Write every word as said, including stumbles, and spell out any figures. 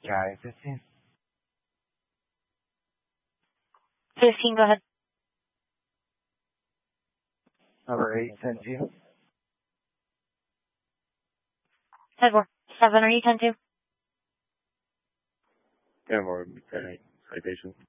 Guy fifteen. fifteen, go ahead. Number eight, ten two. ten four. seven, are you ten two? ten four, ten eight. Citation.